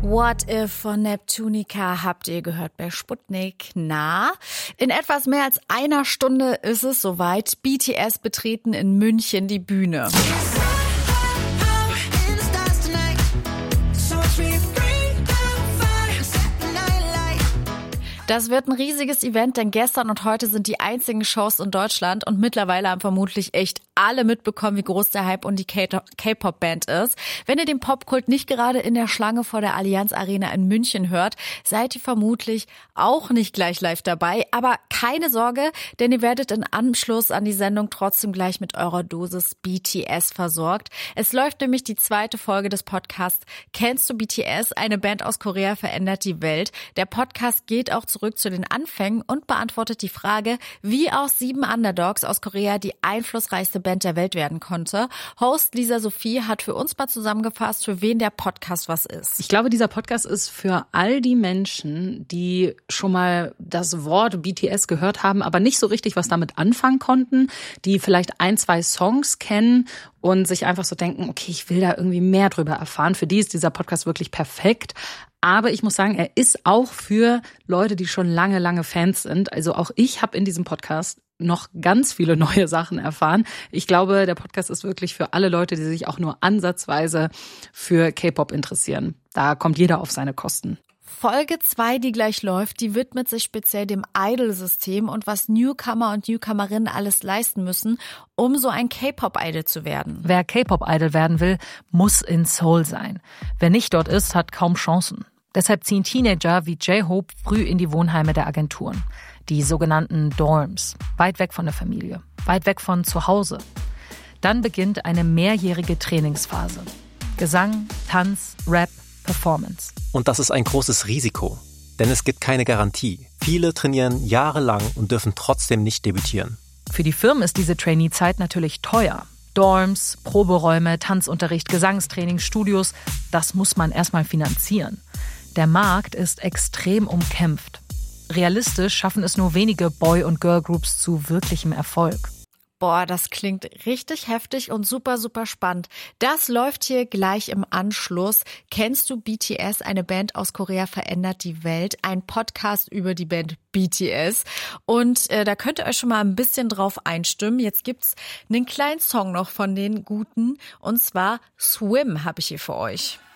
What If von Neptunica habt ihr gehört bei Sputnik. Na, in etwas mehr als einer Stunde ist es soweit. BTS betreten in München die Bühne. Das wird ein riesiges Event, denn gestern und heute sind die einzigen Shows in Deutschland und mittlerweile haben vermutlich echt alle mitbekommen, wie groß der Hype und die K-Pop-Band ist. Wenn ihr den Popkult nicht gerade in der Schlange vor der Allianz Arena in München hört, seid ihr vermutlich auch nicht gleich live dabei. Aber keine Sorge, denn ihr werdet in Anschluss an die Sendung trotzdem gleich mit eurer Dosis BTS versorgt. Es läuft nämlich die zweite Folge des Podcasts Kennst du BTS? Eine Band aus Korea verändert die Welt. Der Podcast geht auch zurück zu den Anfängen und beantwortet die Frage, wie aus 7 Underdogs aus Korea die einflussreichste Band der Welt werden konnte. Host Lisa Sophie hat für uns mal zusammengefasst, für wen der Podcast was ist. Ich glaube, dieser Podcast ist für all die Menschen, die schon mal das Wort BTS gehört haben, aber nicht so richtig was damit anfangen konnten, die vielleicht 1, 2 Songs kennen und sich einfach so denken, okay, ich will da irgendwie mehr drüber erfahren. Für die ist dieser Podcast wirklich perfekt. Aber ich muss sagen, er ist auch für Leute, die schon lange, lange Fans sind. Also auch ich habe in diesem Podcast noch ganz viele neue Sachen erfahren. Ich glaube, der Podcast ist wirklich für alle Leute, die sich auch nur ansatzweise für K-Pop interessieren. Da kommt jeder auf seine Kosten. Folge 2, die gleich läuft, die widmet sich speziell dem Idol-System und was Newcomer und Newcomerinnen alles leisten müssen, um so ein K-Pop-Idol zu werden. Wer K-Pop-Idol werden will, muss in Seoul sein. Wer nicht dort ist, hat kaum Chancen. Deshalb ziehen Teenager wie J-Hope früh in die Wohnheime der Agenturen. Die sogenannten Dorms. Weit weg von der Familie. Weit weg von zu Hause. Dann beginnt eine mehrjährige Trainingsphase. Gesang, Tanz, Rap, Performance. Und das ist ein großes Risiko, denn es gibt keine Garantie. Viele trainieren jahrelang und dürfen trotzdem nicht debütieren. Für die Firmen ist diese Trainee-Zeit natürlich teuer. Dorms, Proberäume, Tanzunterricht, Gesangstraining, Studios, das muss man erstmal finanzieren. Der Markt ist extrem umkämpft. Realistisch schaffen es nur wenige Boy- und Girl-Groups zu wirklichem Erfolg. Boah, das klingt richtig heftig und super, super spannend. Das läuft hier gleich im Anschluss. Kennst du BTS? Eine Band aus Korea verändert die Welt. Ein Podcast über die Band BTS. Und da könnt ihr euch schon mal ein bisschen drauf einstimmen. Jetzt gibt's einen kleinen Song noch von den Guten. Und zwar Swim habe ich hier für euch.